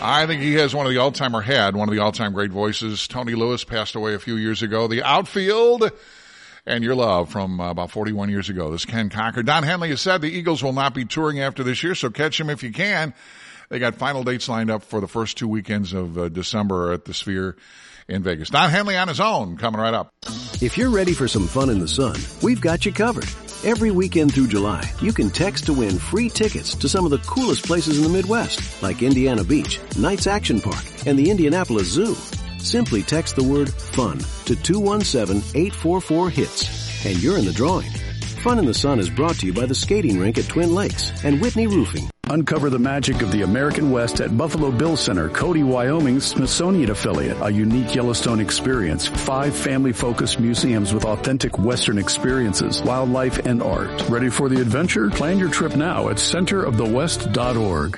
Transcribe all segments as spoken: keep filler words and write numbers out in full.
I think he has one of the all-time, or had one of the all-time great voices. Tony Lewis passed away a few years ago. The Outfield and Your Love from uh, about forty-one years ago. This is Ken Cocker. Don Henley has said the Eagles will not be touring after this year, so catch him if you can. They got final dates lined up for the first two weekends of uh, December at the Sphere in Vegas. Don Henley on his own, coming right up. If you're ready for some fun in the sun, we've got you covered. Every weekend through July, you can text to win free tickets to some of the coolest places in the Midwest, like Indiana Beach, Knights Action Park, and the Indianapolis Zoo. Simply text the word FUN to two one seven, eight four four, HITS, and you're in the drawing. Fun in the Sun is brought to you by the skating rink at Twin Lakes and Whitney Roofing. Uncover the magic of the American West at Buffalo Bill Center, Cody, Wyoming's Smithsonian affiliate. A unique Yellowstone experience. Five family-focused museums with authentic Western experiences, wildlife, and art. Ready for the adventure? Plan your trip now at center of the west dot org.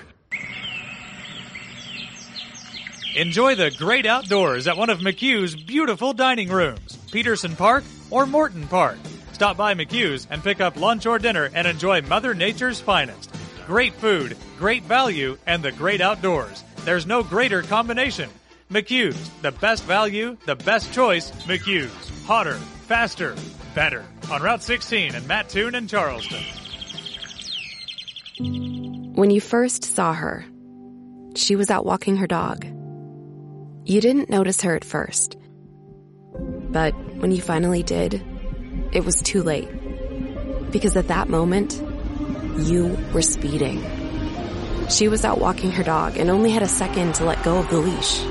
Enjoy the great outdoors at one of McHugh's beautiful dining rooms, Peterson Park or Morton Park. Stop by McHugh's and pick up lunch or dinner and enjoy Mother Nature's finest. Great food, great value, and the great outdoors. There's no greater combination. McHugh's, the best value, the best choice, McHugh's. Hotter, faster, better. On Route sixteen in Mattoon and Charleston. When you first saw her, she was out walking her dog. You didn't notice her at first. But when you finally did, it was too late. Because at that moment, you were speeding. She was out walking her dog and only had a second to let go of the leash.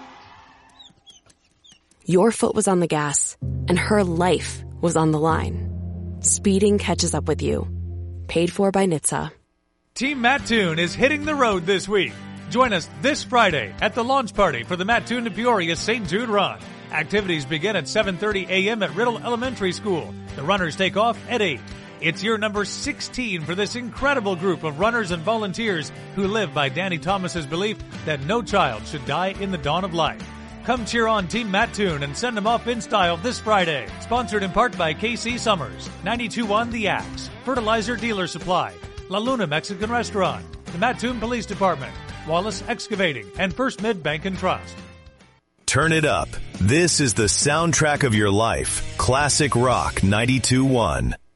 Your foot was on the gas, and her life was on the line. Speeding catches up with you. Paid for by N H T S A. Team Mattoon is hitting the road this week. Join us this Friday at the launch party for the Mattoon to Peoria Saint Jude Run. Activities begin at seven thirty a.m. at Riddle Elementary School. The runners take off at eight. It's year number sixteen for this incredible group of runners and volunteers who live by Danny Thomas's belief that no child should die in the dawn of life. Come cheer on Team Mattoon and send them off in style this Friday. Sponsored in part by K C Summers, ninety-two point one The Axe, Fertilizer Dealer Supply, La Luna Mexican Restaurant, the Mattoon Police Department, Wallace Excavating, and First Mid Bank and Trust. Turn it up. This is the soundtrack of your life. Classic Rock ninety-two point one.